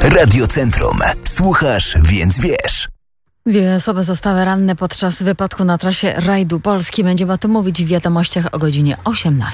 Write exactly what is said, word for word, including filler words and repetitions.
Radiocentrum. Słuchasz, więc wiesz. Dwie osoby zostały ranne podczas wypadku na trasie Rajdu Polski. Będziemy o tym mówić w wiadomościach o godzinie osiemnastej.